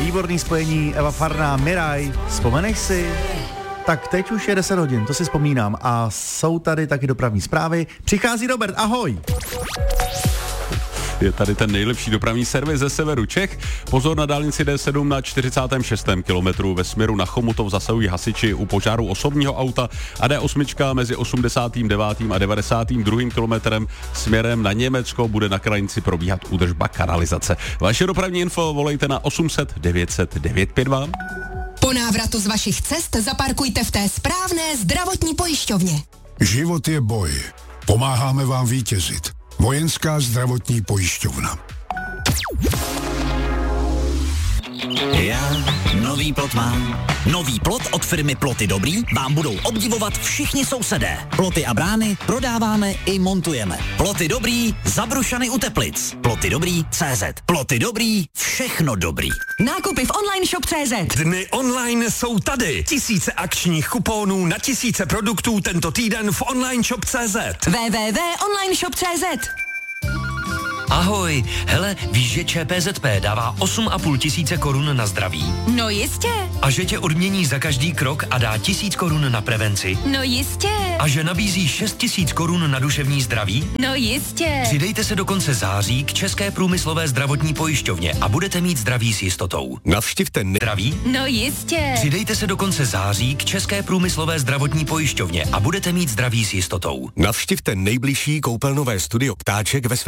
výborný spojení Eva Farná, Miraj, vzpomeneš si? Tak teď už je 10 hodin, to si vzpomínám a jsou tady taky dopravní zprávy. Přichází Robert, ahoj! Je tady ten nejlepší dopravní servis ze severu Čech. Pozor na dálnici D7 na 46. kilometru ve směru na Chomutov zasahují hasiči u požáru osobního auta a D8 mezi 89. a 92. kilometrem směrem na Německo bude na krajnici probíhat údržba kanalizace. Vaše dopravní info volejte na 800 900 952. Po návratu z vašich cest zaparkujte v té správné zdravotní pojišťovně. Život je boj. Pomáháme vám vítězit. Vojenská zdravotní pojišťovna. Já nový plot mám. Nový plot od firmy Ploty Dobrý vám budou obdivovat všichni sousedé. Ploty a brány prodáváme i montujeme. Ploty Dobrý, Zabrušany u Teplic. Ploty Dobrý, CZ. Ploty Dobrý, všechno dobrý. Nákupy v online shop.cz. Dny online jsou tady. Tisíce akčních kuponů na tisíce produktů tento týden v online shop.cz. www.onlineshop.cz. Ahoj, hele, víš, že ČPZP dává 8,5 tisíce korun na zdraví? No jistě. A že tě odmění za každý krok a dá 1000 korun na prevenci? No jistě. A že nabízí 6 000 korun na duševní zdraví? No jistě. Přidejte se do konce září k České průmyslové zdravotní pojišťovně a budete mít zdraví s jistotou. Navštivte zdraví? No jistě. Přidejte se do konce září k České průmyslové zdravotní pojišťovně a budete mít zdraví s jistotou. Navštivte nejbližší koupelnové studio Ptáček ve